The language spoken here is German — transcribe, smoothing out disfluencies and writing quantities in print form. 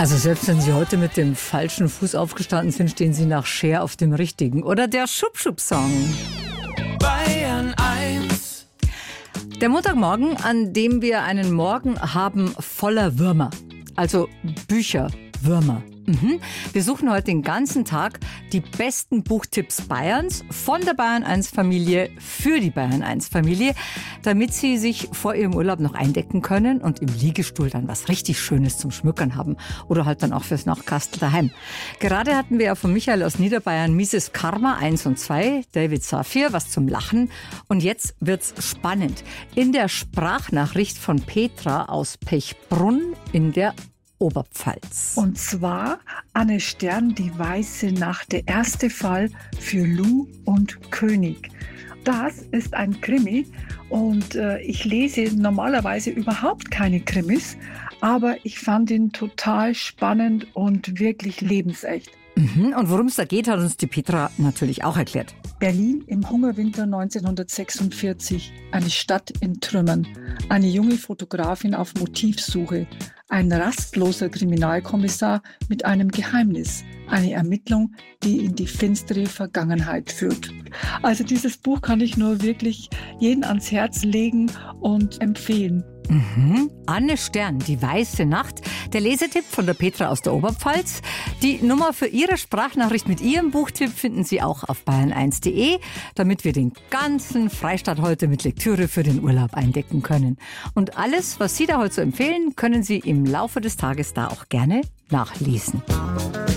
Also selbst wenn Sie heute mit dem falschen Fuß aufgestanden sind, stehen Sie nach Cher auf dem richtigen. Oder der Schub-Schub-Song. Bayern 1. Der Montagmorgen, an dem wir einen Morgen haben voller Würmer. Also Bücherwürmer. Wir suchen heute den ganzen Tag die besten Buchtipps Bayerns von der Bayern 1 Familie für die Bayern 1 Familie, damit Sie sich vor Ihrem Urlaub noch eindecken können und im Liegestuhl dann was richtig Schönes zum Schmückern haben oder halt dann auch fürs Nachtkastel daheim. Gerade hatten wir ja von Michael aus Niederbayern Mises Karma 1 und 2, David Safir, was zum Lachen. Und jetzt wird's spannend. In der Sprachnachricht von Petra aus Pechbrunn in der Oberpfalz. Und zwar Anne Stern, die weiße Nacht, der erste Fall für Lou und König. Das ist ein Krimi und ich lese normalerweise überhaupt keine Krimis, aber ich fand ihn total spannend und wirklich lebensecht. Und worum es da geht, hat uns die Petra natürlich auch erklärt. Berlin im Hungerwinter 1946, eine Stadt in Trümmern, eine junge Fotografin auf Motivsuche, ein rastloser Kriminalkommissar mit einem Geheimnis, eine Ermittlung, die in die finstere Vergangenheit führt. Also dieses Buch kann ich nur wirklich jeden ans Herz legen und empfehlen. Anne Stern, die weiße Nacht, der Lesetipp von der Petra aus der Oberpfalz. Die Nummer für Ihre Sprachnachricht mit Ihrem Buchtipp finden Sie auch auf bayern1.de, damit wir den ganzen Freistaat heute mit Lektüre für den Urlaub eindecken können. Und alles, was Sie da heute so empfehlen, können Sie im Laufe des Tages da auch gerne nachlesen.